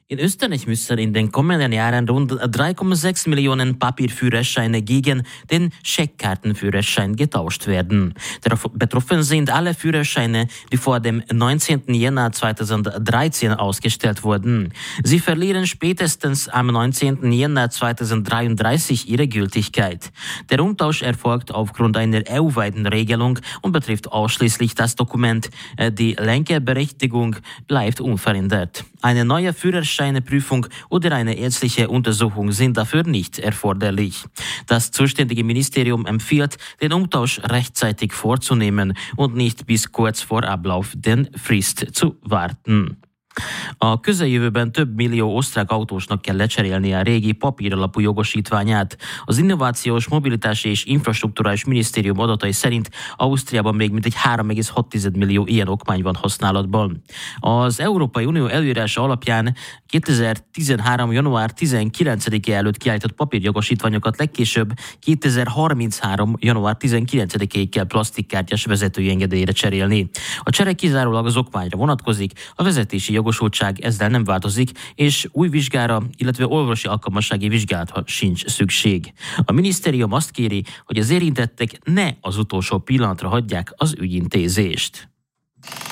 In Österreich müssen in den kommenden Jahren rund 3,6 Millionen Papierführerscheine gegen den Scheckkartenführerschein getauscht werden. Betroffen sind alle Führerscheine, die vor dem 19. Jänner 2013 ausgestellt wurden. Sie verlieren spätestens am 19. Jänner 2033 ihre Gültigkeit. Der Umtausch erfolgt aufgrund einer EU-weiten Regelung und betrifft ausschließlich das Dokument. Die Lenkerberechtigung bleibt unverändert. Eine neue Führerscheineprüfung oder eine ärztliche Untersuchung sind dafür nicht erforderlich. Das zuständige Ministerium empfiehlt, den Umtausch rechtzeitig vorzunehmen und nicht bis kurz vor Ablauf der Frist zu warten. A közeljövőben több millió osztrák autósnak kell lecserélnie a régi papíralapú jogosítványát. Az Innovációs, Mobilitási és Infrastrukturális Minisztérium adatai szerint Ausztriában még mintegy 3,6 millió ilyen okmány van használatban. Az Európai Unió előírása alapján 2013. január 19-e előtt kiállított papírjogosítványokat legkésőbb 2033. január 19-ig kell plastikkártyás vezetői engedélyre cserélni. A csere kizárólag az okmányra vonatkozik, a vezetési jogosultság ezzel nem változik, és új vizsgára, illetve orvosi alkalmassági vizsgálatra sincs szükség. A minisztérium azt kéri, hogy az érintettek ne az utolsó pillanatra hagyják az ügyintézést.